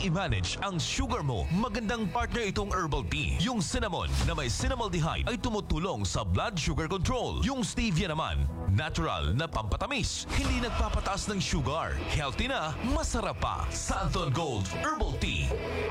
i-manage ang sugar mo. Magandang partner itong herbal tea. Yung cinnamon na may cinnamaldehyde ay tumutulong sa blood sugar control. Yung stevia naman, natural na pampatamis. Hindi nagpapataas ng sugar. Healthy na, masarap pa. Santon Gold Herbal Tea.